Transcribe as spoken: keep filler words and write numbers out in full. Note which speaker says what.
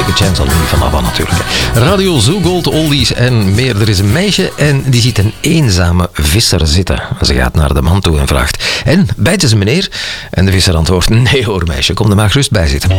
Speaker 1: Take a Chance on Me van ABBA natuurlijk. Radio Zoogold, oldies en meer. Er is een meisje en die ziet een eenzame visser zitten. Ze gaat naar de man toe en vraagt: en, bijt ze meneer? En de visser antwoordt: nee hoor meisje, kom er maar gerust bij zitten.